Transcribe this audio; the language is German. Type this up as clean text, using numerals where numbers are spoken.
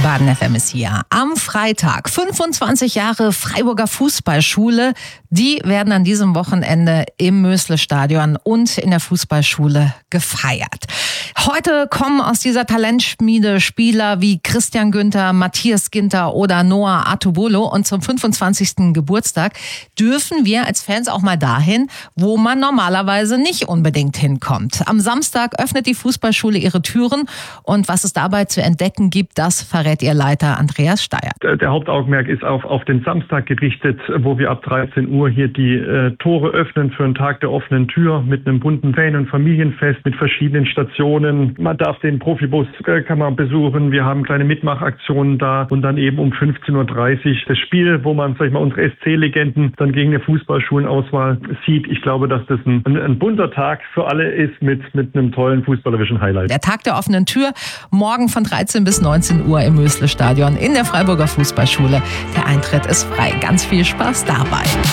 Baden FM ist hier. Am Freitag 25 Jahre Freiburger Fußballschule. Die werden an diesem Wochenende im Mösle-Stadion und in der Fußballschule gefeiert. Heute kommen aus dieser Talentschmiede Spieler wie Christian Günther, Matthias Ginter oder Noah Artubolo. Und zum 25. Geburtstag dürfen wir als Fans auch mal dahin, wo man normalerweise nicht unbedingt hinkommt. Am Samstag öffnet die Fußballschule ihre Türen. Und was es dabei zu entdecken gibt, das verrät ihr Leiter Andreas Steyer. Der Hauptaugenmerk ist auf den Samstag gerichtet, wo wir ab 13 Uhr hier die Tore öffnen für einen Tag der offenen Tür mit einem bunten Fan- und Familienfest mit verschiedenen Stationen. Man darf den Profibus kann man besuchen. Wir haben kleine Mitmachaktionen da und dann eben um 15:30 Uhr das Spiel, wo man, sag ich mal, unsere SC-Legenden dann gegen eine Fußballschulenauswahl sieht. Ich glaube, dass das ein bunter Tag für alle ist mit einem tollen fußballerischen Highlight. Der Tag der offenen Tür, morgen von 13 bis 19 Uhr im Mösle-Stadion in der Freiburger Fußballschule. Der Eintritt ist frei. Ganz viel Spaß dabei.